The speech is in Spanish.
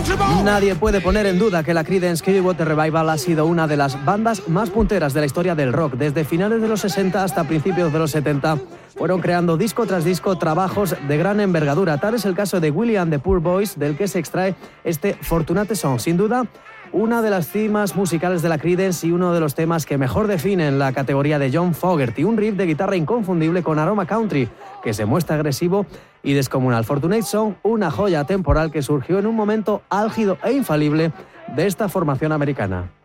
Nadie puede poner en duda que la Creedence Clearwater Revival ha sido una de las bandas más punteras de la historia del rock. Desde finales de los 60 hasta principios de los 70 fueron creando disco tras disco trabajos de gran envergadura. Tal es el caso de Willie and the Poor Boys, del que se extrae este Fortunate Son. Sin duda, una de las cimas musicales de la Creedence y uno de los temas que mejor definen la categoría de John Fogerty. Un riff de guitarra inconfundible con aroma country que se muestra agresivo y descomunal. Fortunate Son, una joya temporal que surgió en un momento álgido e infalible de esta formación americana.